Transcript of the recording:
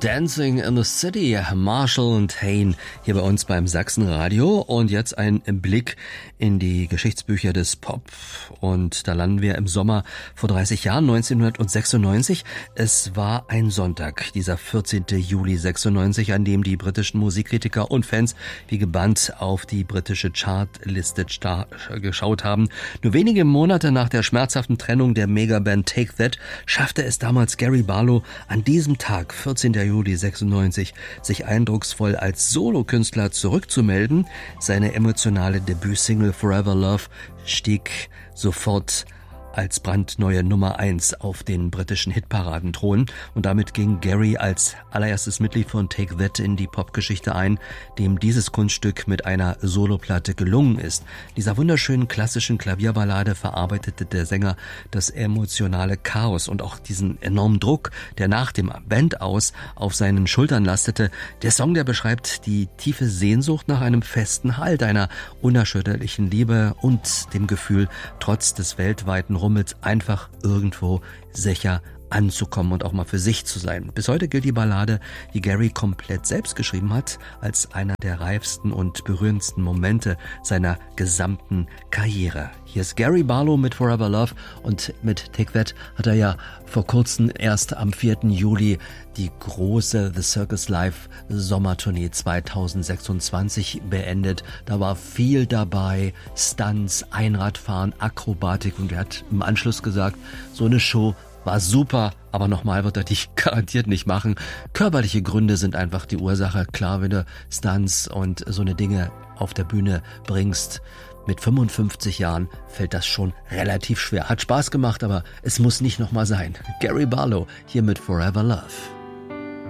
Dancing in the City, Marshall und Hayne hier bei uns beim Sachsenradio. Und jetzt ein Blick in die Geschichtsbücher des Pop. Und da landen wir im Sommer vor 30 Jahren, 1996. Es war ein Sonntag, dieser 14. Juli 96, an dem die britischen Musikkritiker und Fans wie gebannt auf die britische Chartliste geschaut haben. Nur wenige Monate nach der schmerzhaften Trennung der Megaband Take That schaffte es damals Gary Barlow an diesem Tag, 14. Juli 96, sich eindrucksvoll als Solokünstler zurückzumelden. Seine emotionale Debütsingle Forever Love stieg sofort als brandneue Nummer 1 auf den britischen Hitparadenthron und damit ging Gary als allererstes Mitglied von Take That in die Popgeschichte ein, dem dieses Kunststück mit einer Soloplatte gelungen ist. Dieser wunderschönen klassischen Klavierballade verarbeitete der Sänger das emotionale Chaos und auch diesen enormen Druck, der nach dem Bandaus auf seinen Schultern lastete. Der Song, der beschreibt die tiefe Sehnsucht nach einem festen Halt, einer unerschütterlichen Liebe und dem Gefühl, trotz des weltweiten Rummels einfach irgendwo sicher anzukommen und auch mal für sich zu sein. Bis heute gilt die Ballade, die Gary komplett selbst geschrieben hat, als einer der reifsten und berührendsten Momente seiner gesamten Karriere. Hier ist Gary Barlow mit Forever Love und mit Take That hat er ja vor kurzem erst am 4. Juli die große The Circus Live Sommertournee 2026 beendet. Da war viel dabei, Stunts, Einradfahren, Akrobatik und er hat im Anschluss gesagt, so eine Show war super, aber nochmal wird er dich garantiert nicht machen. Körperliche Gründe sind einfach die Ursache. Klar, wenn du Stunts und so eine Dinge auf der Bühne bringst, mit 55 Jahren fällt das schon relativ schwer. Hat Spaß gemacht, aber es muss nicht nochmal sein. Gary Barlow hier mit Forever Love.